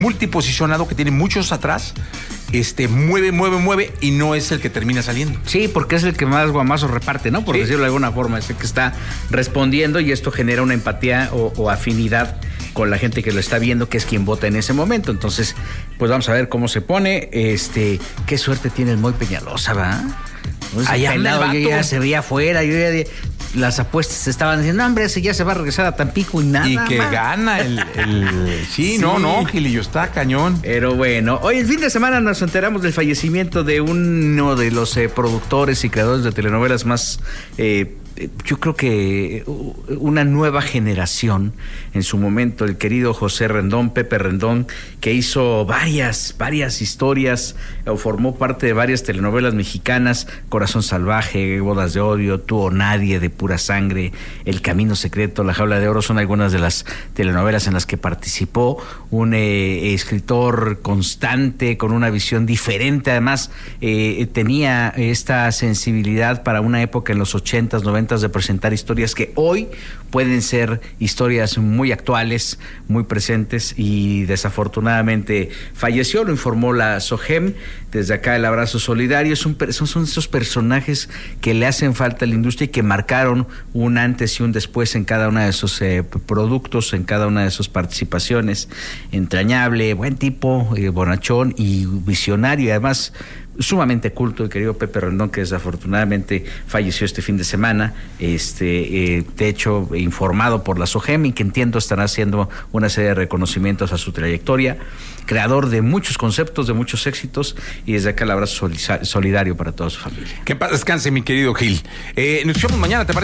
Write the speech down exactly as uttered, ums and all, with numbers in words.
multiposicionado que tiene muchos atrás, este mueve, mueve, mueve y no es el que termina saliendo. Sí, porque es el que más guamazos reparte, ¿no? Por sí. decirlo de alguna forma, es el que está respondiendo y esto genera una empatía o, o afinidad con la gente que lo está viendo, que es quien vota en ese momento. Entonces, pues vamos a ver cómo se pone. Este, qué suerte tiene el Moy Peñalosa, ¿va? Pues allá al lado, yo ya se veía afuera, yo ya... Las apuestas estaban diciendo, no, hombre, ese ya se va a regresar a Tampico y nada Y que más. gana el... el... Sí, sí, no, no, Gilillo, está cañón. Pero bueno, hoy el fin de semana nos enteramos del fallecimiento de uno de los eh, productores y creadores de telenovelas más... Eh, yo creo que una nueva generación en su momento, el querido José Rendón, Pepe Rendón, que hizo varias, varias historias o formó parte de varias telenovelas mexicanas, Corazón Salvaje, Bodas de Odio, Tú o Nadie, De Pura Sangre, El Camino Secreto, La Jaula de Oro, son algunas de las telenovelas en las que participó, un eh, escritor constante, con una visión diferente, además eh, tenía esta sensibilidad para una época en los ochentas, noventas, de presentar historias que hoy pueden ser historias muy actuales, muy presentes, y desafortunadamente falleció, lo informó la SOGEM. Desde acá el abrazo solidario. Son, son, son esos personajes que le hacen falta a la industria y que marcaron un antes y un después en cada uno de esos eh, productos, en cada una de sus participaciones. Entrañable, buen tipo, eh, bonachón y visionario, y además sumamente culto, el querido Pepe Rendón, que desafortunadamente falleció este fin de semana, este eh, de hecho informado por la SOGEM, y que entiendo estará haciendo una serie de reconocimientos a su trayectoria, creador de muchos conceptos, de muchos éxitos, y desde acá el abrazo solidario para toda su familia. Que en paz descanse, mi querido Gil. Eh, nos vemos mañana, ¿te parece?